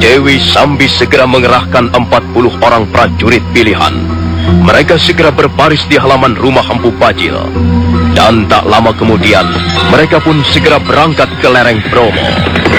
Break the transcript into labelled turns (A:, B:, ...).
A: Dewi Sambi segera mengerahkan 40 orang prajurit pilihan. Mereka segera berbaris di halaman rumah Empu Bajil. Dan tak lama kemudian, mereka pun segera berangkat ke lereng Bromo.